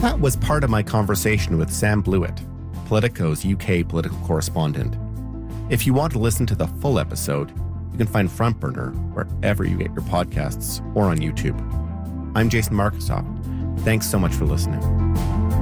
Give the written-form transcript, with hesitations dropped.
That was part of my conversation with Sam Blewett, Politico's UK political correspondent. If you want to listen to the full episode, you can find Front Burner wherever you get your podcasts or on YouTube. I'm Jason Markusoff. Thanks so much for listening.